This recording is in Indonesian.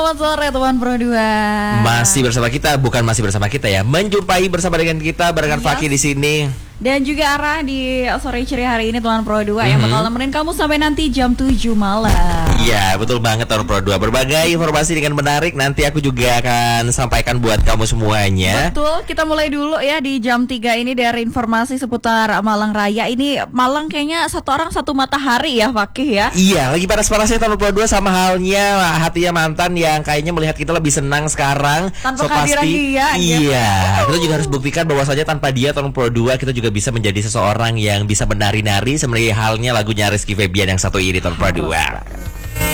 Selamat sore teman Pro 2. Masih bersama kita, bukan masih bersama kita ya. Menjumpai bersama dengan kita barengan Fakih di sini. Dan juga Ara di sore ceria hari ini teman Pro 2 yang bakal nemenin kamu sampai nanti jam 7 malam. Iya, betul banget teman Pro 2. Berbagai informasi dengan menarik nanti aku juga akan sampaikan buat kamu semuanya. Betul, kita mulai dulu ya di jam 3 ini dari informasi seputar Malang Raya. Ini Malang kayaknya satu orang satu matahari ya Fakih ya. Iya, lagi panas-panasnya teman Pro 2, sama halnya hatinya mantan yang kayaknya melihat kita lebih senang sekarang. Tanpa kehadiran dia. Iya, kita juga harus buktikan bahwasanya tanpa dia teman Pro 2 kita juga bisa menjadi seseorang yang bisa menari-nari seperti halnya lagunya Rizky Febian yang satu ini teman Pro 2.